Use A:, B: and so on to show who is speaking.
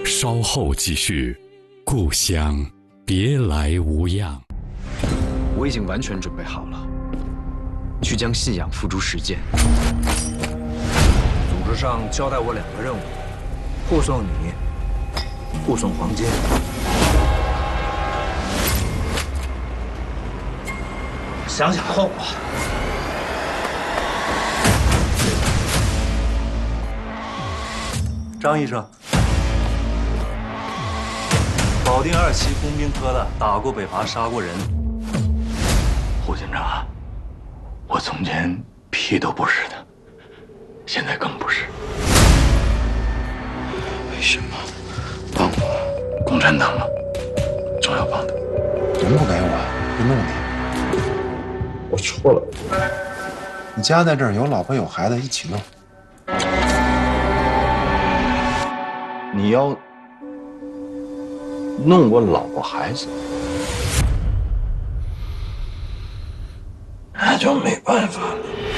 A: 稍后继续，故乡别来无恙。
B: 我已经完全准备好了，去将信仰付诸实践。
C: 组织上交代我2个任务：护送你，护送黄金。想想后果。张医生，保定2期工兵科的，打过北伐，杀过人。
D: 胡军长，我从前屁都不是的，现在更不是。为什么帮我？共产党吗？总要帮的。
E: 能不给我就弄你。
D: 我错了。
E: 你家在这儿，有老婆有孩子，一起弄。
D: 你要弄我老婆孩子，那就没办法了。